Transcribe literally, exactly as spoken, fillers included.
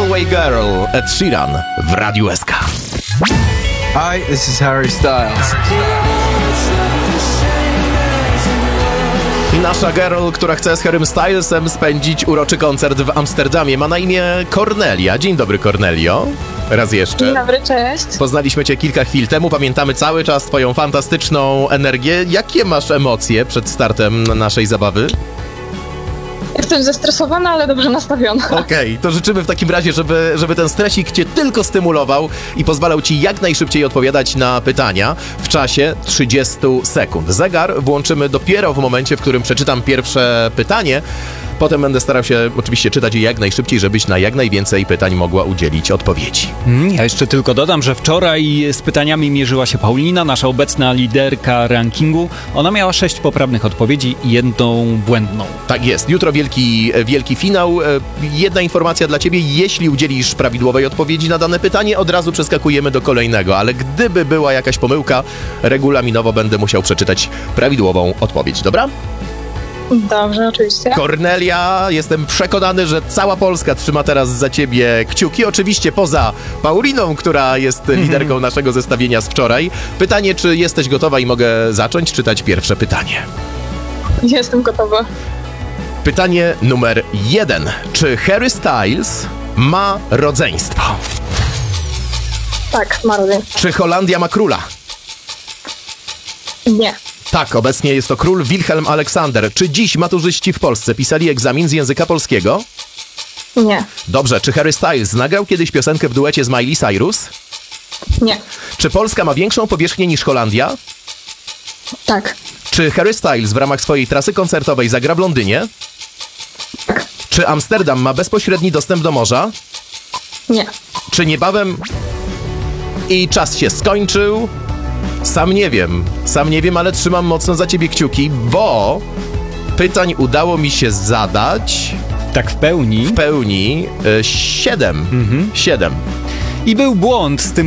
Galway Girl, Ed Sheeran w Radiu S K. Hi, this is Harry Styles. Nasza girl, która chce z Harrym Stylesem spędzić uroczy koncert w Amsterdamie, ma na imię Kornelia. Dzień dobry, Kornelio. Raz jeszcze. Dzień dobry, cześć. Poznaliśmy cię kilka chwil temu, pamiętamy cały czas twoją fantastyczną energię. Jakie masz emocje przed startem naszej zabawy? Jestem zestresowana, ale dobrze nastawiona. Okej, okay, to życzymy w takim razie, żeby, żeby ten stresik cię tylko stymulował i pozwalał ci jak najszybciej odpowiadać na pytania w czasie trzydzieści sekund. Zegar włączymy dopiero w momencie, w którym przeczytam pierwsze pytanie. Potem będę starał się oczywiście czytać je jak najszybciej, żebyś na jak najwięcej pytań mogła udzielić odpowiedzi. Ja jeszcze tylko dodam, że wczoraj z pytaniami mierzyła się Paulina, nasza obecna liderka rankingu. Ona miała sześć poprawnych odpowiedzi i jedną błędną. Tak jest. Jutro wielki, wielki finał. Jedna informacja dla ciebie. Jeśli udzielisz prawidłowej odpowiedzi na dane pytanie, od razu przeskakujemy do kolejnego. Ale gdyby była jakaś pomyłka, regulaminowo będę musiał przeczytać prawidłową odpowiedź. Dobra? Dobrze, oczywiście. Kornelia, jestem przekonany, że cała Polska trzyma teraz za ciebie kciuki. Oczywiście poza Pauliną, która jest liderką naszego zestawienia z wczoraj. Pytanie, czy jesteś gotowa i mogę zacząć czytać pierwsze pytanie? Jestem gotowa. Pytanie numer jeden. Czy Harry Styles ma rodzeństwo? Tak, ma rodzeństwo. Czy Holandia ma króla? Nie. Tak, obecnie jest to król Wilhelm Aleksander. Czy dziś maturzyści w Polsce pisali egzamin z języka polskiego? Nie. Dobrze, czy Harry Styles nagrał kiedyś piosenkę w duecie z Miley Cyrus? Nie. Czy Polska ma większą powierzchnię niż Holandia? Tak. Czy Harry Styles w ramach swojej trasy koncertowej zagra w Londynie? Tak. Czy Amsterdam ma bezpośredni dostęp do morza? Nie. Czy niebawem... I czas się skończył. Sam nie wiem, sam nie wiem, ale trzymam mocno za ciebie kciuki, bo pytań udało mi się zadać... Tak w pełni? W pełni... Y, siedem. Mhm. Siedem. I był błąd z tym